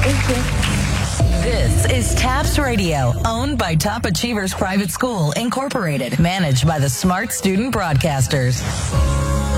Thank you. This is TAPS Radio, owned by Top Achievers Private School, Incorporated, managed by the Smart Student Broadcasters.